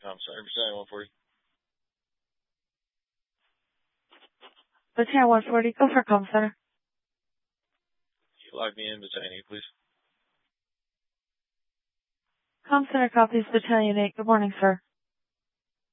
Battalion 140. Battalion 140, go for comm center. Log me in, Battalion 8, please. Comm center copies Battalion 8. Good morning, sir.